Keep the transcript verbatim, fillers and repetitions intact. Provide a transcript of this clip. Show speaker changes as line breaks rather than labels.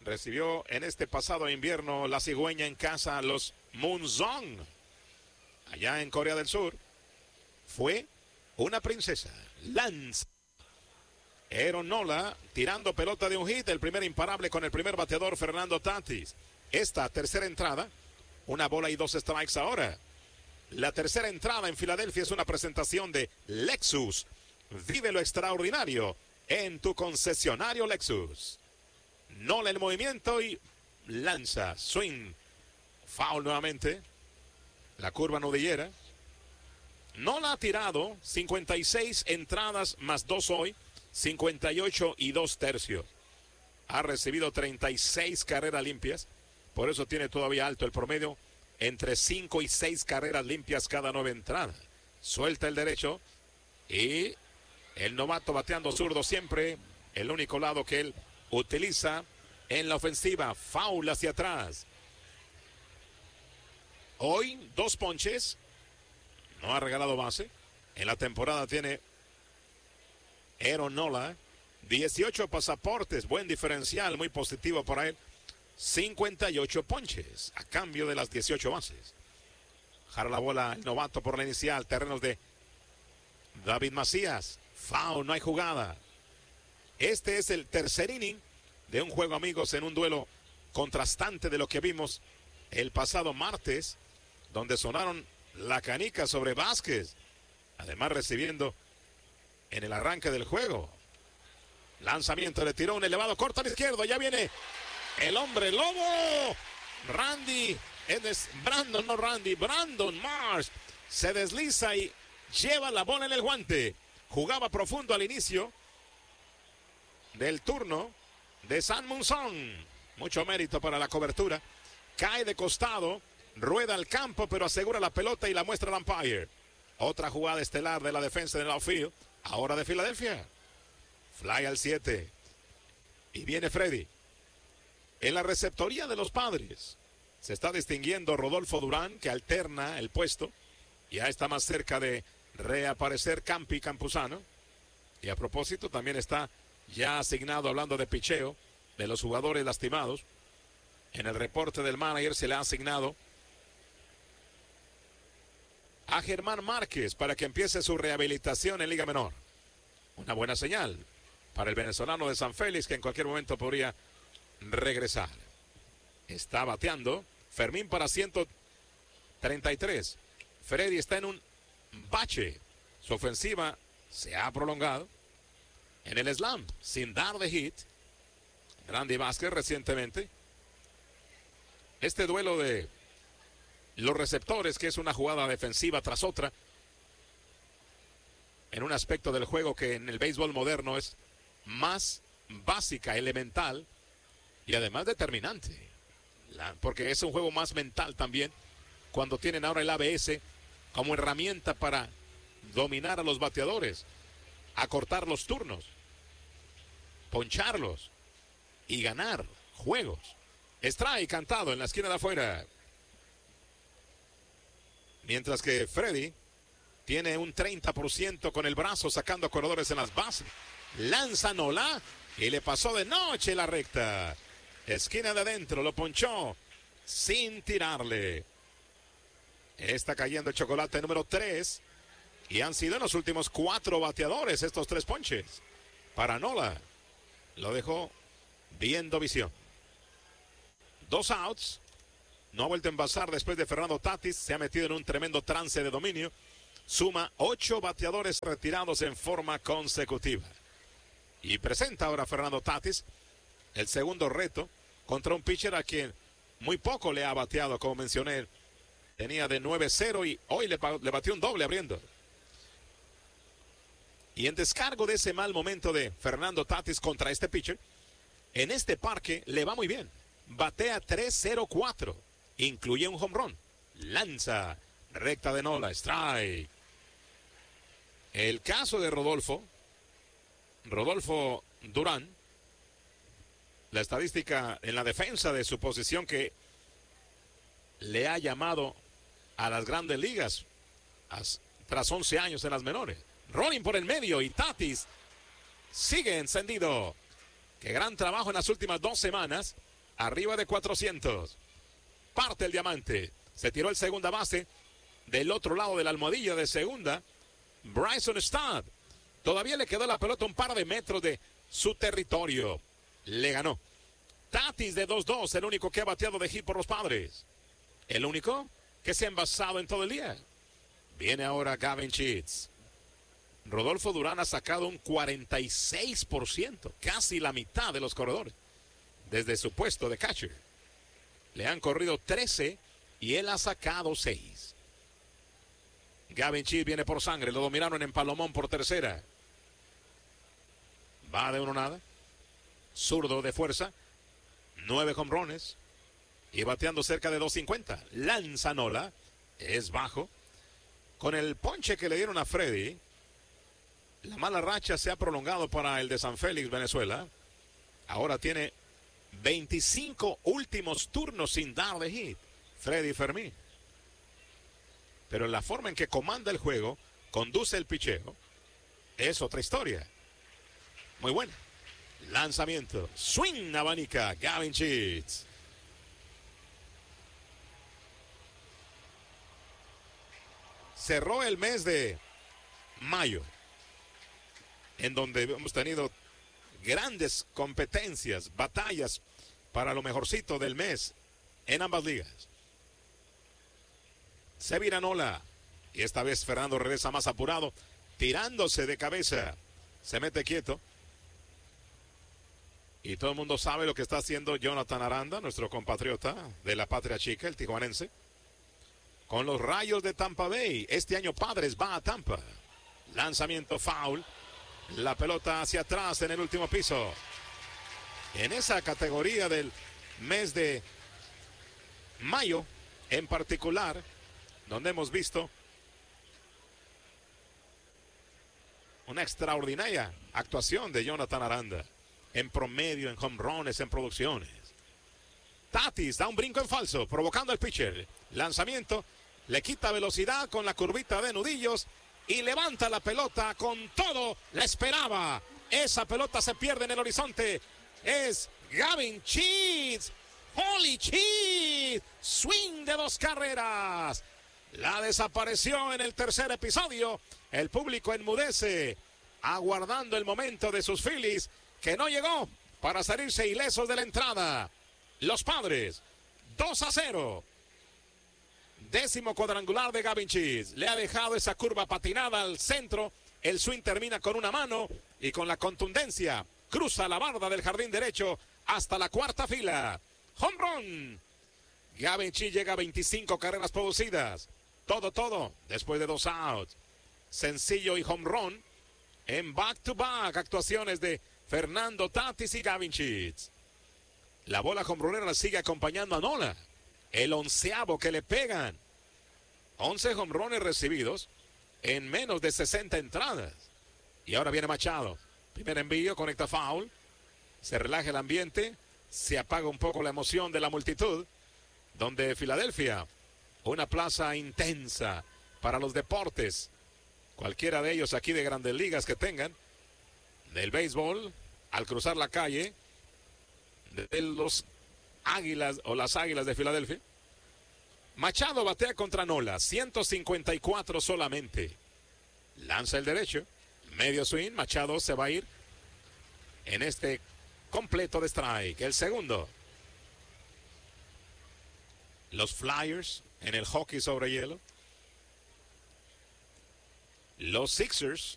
recibió en este pasado invierno la cigüeña en casa a los Munzong, allá en Corea del Sur. Fue una princesa. Lance. Aaron Nola tirando pelota de un hit, el primer imparable con el primer bateador Fernando Tatis. Esta tercera entrada, una bola y dos strikes ahora. La tercera entrada en Filadelfia es una presentación de Lexus. Vive lo extraordinario en tu concesionario Lexus. Nola el movimiento y lanza, swing, foul nuevamente. La curva nudillera. Nola ha tirado cincuenta y seis entradas más dos hoy, cincuenta y ocho y dos tercios. Ha recibido treinta y seis carreras limpias, por eso tiene todavía alto el promedio, entre cinco y seis carreras limpias cada nueve entradas. Suelta el derecho y el novato bateando zurdo siempre, el único lado que él utiliza en la ofensiva. Foul hacia atrás. Hoy dos ponches, no ha regalado base. En la temporada tiene Aaron Nola dieciocho pasaportes, buen diferencial, muy positivo para él. cincuenta y ocho ponches a cambio de las dieciocho bases. Jara la bola el novato por la inicial, terrenos de David Macías. Foul, no hay jugada. Este es el tercer inning de un juego, amigos, en un duelo contrastante de lo que vimos el pasado martes, donde sonaron la canica sobre Vázquez, además recibiendo en el arranque del juego. Lanzamiento, le tiró un elevado corto al izquierdo, ya viene el hombre lobo. Randy, es Brandon, no Randy, Brandon Marsh se desliza y lleva la bola en el guante. Jugaba profundo al inicio del turno de San Munzón. Mucho mérito para la cobertura. Cae de costado, rueda al campo, pero asegura la pelota y la muestra al umpire. Otra jugada estelar de la defensa del outfield, ahora de Filadelfia. Fly al siete. Y viene Freddy. En la receptoría de los Padres se está distinguiendo Rodolfo Durán, que alterna el puesto. Ya está más cerca de reaparecer Campi Campuzano. Y a propósito, también está ya asignado, hablando de picheo, de los jugadores lastimados. En el reporte del manager se le ha asignado a Germán Márquez para que empiece su rehabilitación en Liga Menor. Una buena señal para el venezolano de San Félix, que en cualquier momento podría regresar. Está bateando Fermín para ciento treinta y tres. Freddy está en un bache. Su ofensiva se ha prolongado en el slam, sin dar de hit. Randy Vázquez recientemente. Este duelo de los receptores, que es una jugada defensiva tras otra, en un aspecto del juego que en el béisbol moderno es más básica, elemental y además determinante, la, porque es un juego más mental también, cuando tienen ahora el A B S como herramienta para dominar a los bateadores, acortar los turnos, poncharlos y ganar juegos. Strike cantado en la esquina de afuera. Mientras que Freddy tiene un treinta por ciento con el brazo sacando corredores en las bases. Lanza Nola y le pasó de noche la recta. Esquina de adentro, lo ponchó sin tirarle. Está cayendo el chocolate número tres. Y han sido en los últimos cuatro bateadores estos tres ponches. Para Nola. Lo dejó viendo visión. Dos outs. No ha vuelto a envasar después de Fernando Tatis. Se ha metido en un tremendo trance de dominio. Suma ocho bateadores retirados en forma consecutiva. Y presenta ahora Fernando Tatis el segundo reto contra un pitcher a quien muy poco le ha bateado, como mencioné. Tenía de nueve cero y hoy le, le batió un doble abriendo. Y en descargo de ese mal momento de Fernando Tatis contra este pitcher, en este parque le va muy bien. Batea tres cero cuatro. Incluye un home run. Lanza. Recta de Nola. Strike. El caso de Rodolfo. Rodolfo Durán. La estadística en la defensa de su posición que le ha llamado a las grandes ligas tras once años en las menores. Rolling por el medio y Tatis sigue encendido. Qué gran trabajo en las últimas dos semanas arriba de cuatrocientos. Parte el diamante. Se tiró el segunda base del otro lado de la almohadilla de segunda. Bryson Stott. Todavía le quedó la pelota un par de metros de su territorio. Le ganó. Tatis de dos dos, el único que ha bateado de hit por los Padres. El único que se ha envasado en todo el día. Viene ahora Gavin Sheets. Rodolfo Durán ha sacado un cuarenta y seis por ciento, casi la mitad de los corredores, desde su puesto de catcher. Le han corrido trece y él ha sacado seis. Gavin Sheets viene por sangre, lo dominaron en Palomón por tercera. Va de uno nada. Zurdo de fuerza. Nueve jonrones. Y bateando cerca de dos cincuenta. Lanza Nola. Es bajo. Con el ponche que le dieron a Freddy, la mala racha se ha prolongado para el de San Félix, Venezuela. Ahora tiene veinticinco últimos turnos sin darle hit. Freddy Fermín. Pero la forma en que comanda el juego, conduce el picheo, es otra historia. Muy buena. Lanzamiento. Swing abanica. Gavin Sheets. Cerró el mes de mayo, en donde hemos tenido grandes competencias, batallas para lo mejorcito del mes en ambas ligas. Se vira Nola y esta vez Fernando regresa más apurado, tirándose de cabeza. Se mete quieto. Y todo el mundo sabe lo que está haciendo Jonathan Aranda, nuestro compatriota de la Patria Chica, el tijuanense. Con los Rayos de Tampa Bay. Este año Padres va a Tampa. Lanzamiento foul. La pelota hacia atrás en el último piso. En esa categoría del mes de mayo, en particular, donde hemos visto una extraordinaria actuación de Jonathan Aranda. En promedio, en home runs, en producciones. Tatis da un brinco en falso, provocando al pitcher. Lanzamiento. Le quita velocidad con la curvita de nudillos y levanta la pelota con todo. La esperaba. Esa pelota se pierde en el horizonte. Es Gavin Sheets. Holy Sheets. Swing de dos carreras. La desapareció en el tercer episodio. El público enmudece, aguardando el momento de sus Phillies, que no llegó para salirse ilesos de la entrada. Los Padres, dos a cero. Décimo cuadrangular de Gavin Sheets. Le ha dejado esa curva patinada al centro. El swing termina con una mano y con la contundencia cruza la barda del jardín derecho hasta la cuarta fila. Home run. Gavin Sheets llega a veinticinco carreras producidas. Todo, todo, después de dos outs. Sencillo y home run en back-to-back actuaciones de Fernando Tatis y Gavin Sheets. La bola homerunera sigue acompañando a Nola. El onceavo que le pegan. once jonrones recibidos en menos de sesenta entradas. Y ahora viene Machado. Primer envío, conecta foul. Se relaja el ambiente. Se apaga un poco la emoción de la multitud. Donde Filadelfia, una plaza intensa para los deportes. Cualquiera de ellos aquí de Grandes Ligas que tengan. Del béisbol, al cruzar la calle, de los Águilas o las Águilas de Filadelfia. Machado batea contra Nola, ciento cincuenta y cuatro solamente. Lanza el derecho, medio swing. Machado se va a ir en este completo de strike. El segundo. Los Flyers en el hockey sobre hielo. Los Sixers